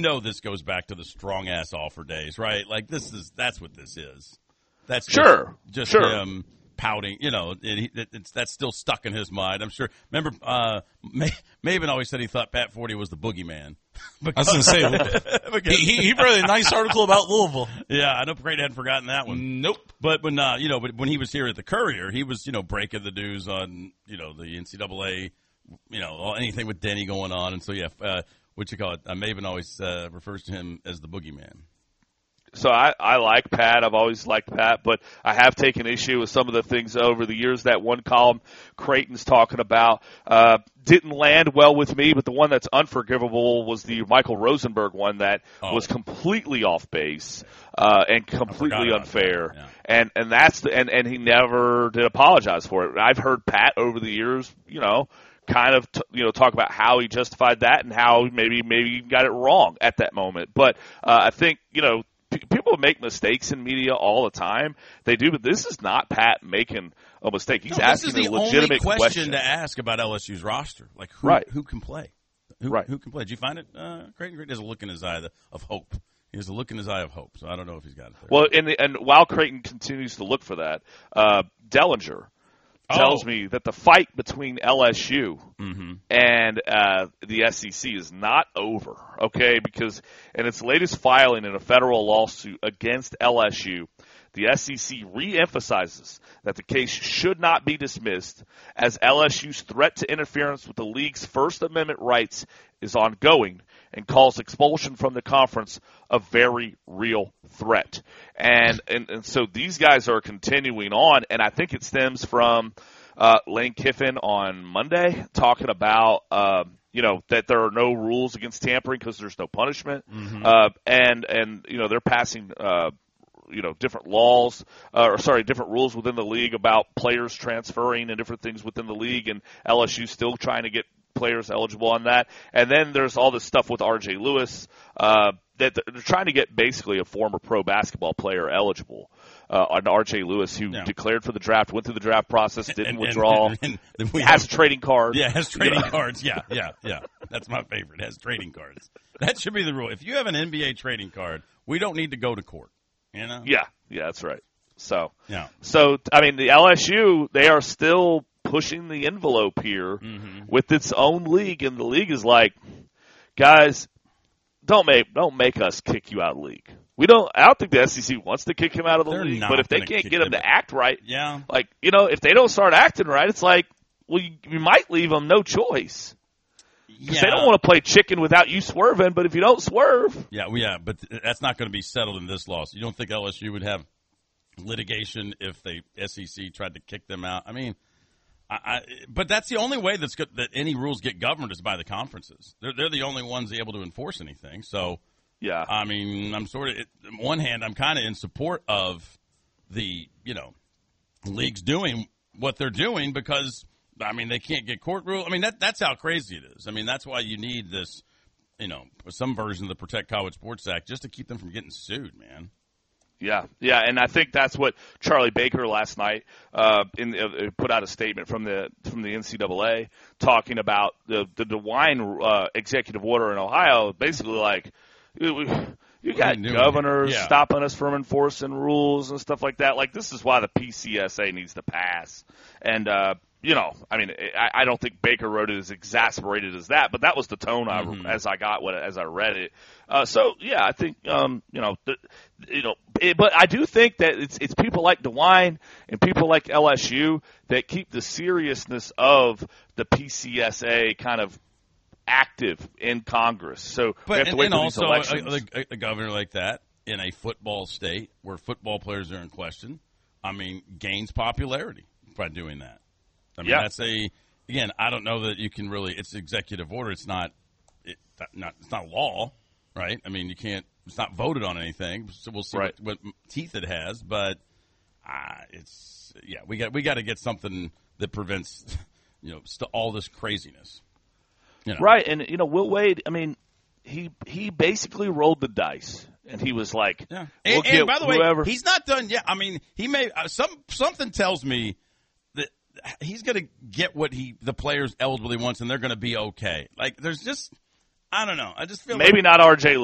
know this goes back to the strong ass offer days, right? Like that's what this is. That's just him pouting. You know, that's still stuck in his mind. I'm sure. Remember, Maven always said he thought Pat Forty was the boogeyman. I was going to say, he wrote a nice article about Louisville. Yeah, I know Creighton hadn't forgotten that one. Nope. But when when he was here at the Courier, he was breaking the news on the NCAA, anything with Denny going on, and so what you call it? Maven always refers to him as the boogeyman. So I like Pat. I've always liked Pat, but I have taken issue with some of the things over the years. That one column Creighton's talking about didn't land well with me, but the one that's unforgivable was the Michael Rosenberg one that was completely off base and completely unfair. Yeah. And that's and he never did apologize for it. I've heard Pat over the years, kind of talk about how he justified that and how maybe he got it wrong at that moment. But I think people make mistakes in media all the time. They do, but this is not Pat making a mistake. He's asking a legitimate question. This is the only question to ask about LSU's roster. Like, who can play? Who can play? Did you find it? Creighton has a look in his eye of hope. He has a look in his eye of hope, so I don't know if he's got it there. Well, and while Creighton continues to look for that, Dellinger tells me that the fight between LSU and the SEC is not over, okay? Because in its latest filing in a federal lawsuit against LSU, the SEC reemphasizes that the case should not be dismissed as LSU's threat to interference with the league's First Amendment rights is ongoing and calls expulsion from the conference a very real threat. And so these guys are continuing on, and I think it stems from Lane Kiffin on Monday talking about that there are no rules against tampering because there's no punishment, and they're passing different laws, different rules within the league about players transferring and different things within the league, and LSU still trying to get players eligible on that. And then there's all this stuff with R.J. Lewis that they're trying to get basically a former pro basketball player eligible. On R.J. Lewis, who declared for the draft, went through the draft process, didn't withdraw, has a trading card. Yeah, has trading cards. Yeah. That's my favorite. Has trading cards. That should be the rule. If you have an NBA trading card, we don't need to go to court. Yeah, that's right. So I mean, the LSU, they are still pushing the envelope here with its own league, and the league is like, guys, don't make us kick you out of the league. I don't think the SEC wants to kick him out of the league, but if they can't get him to act right, if they don't start acting right, it's like, well, you might leave them no choice. Because they don't want to play chicken without you swerving, but if you don't swerve. Yeah, but that's not going to be settled in this lawsuit. You don't think LSU would have litigation if the SEC tried to kick them out? I mean, but that's the only way that any rules get governed is by the conferences. They're the only ones able to enforce anything. So, yeah. I mean, I'm on one hand, I'm kind of in support of the, leagues doing what they're doing because, I mean, they can't get court rule. I mean, that's how crazy it is. I mean, that's why you need this, some version of the Protect College Sports Act just to keep them from getting sued, man. Yeah, and I think that's what Charlie Baker last night put out a statement from the NCAA talking about the DeWine executive order in Ohio, basically like you got governors stopping us from enforcing rules and stuff like that. Like, this is why the PCSA needs to pass. And I mean, I don't think Baker wrote it as exasperated as that, but that was the tone as I read it. So yeah, I think but I do think that it's people like DeWine and people like LSU that keep the seriousness of the PCSA kind of active in Congress. So we have to wait for these elections. A governor like that in a football state where football players are in question, I mean, gains popularity by doing that. I mean, again, I don't know that you can really, it's executive order. It's not law, right? I mean, it's not voted on anything. So we'll see what teeth it has, but we got to get something that prevents, all this craziness. Right. And, Will Wade, I mean, he basically rolled the dice. And he was like, we'll get by the whoever. Way, he's not done yet. I mean, he may something tells me that he's going to get what the players eligible he wants, and they're going to be okay. Like, there's just, I don't know. I just feel maybe not R.J.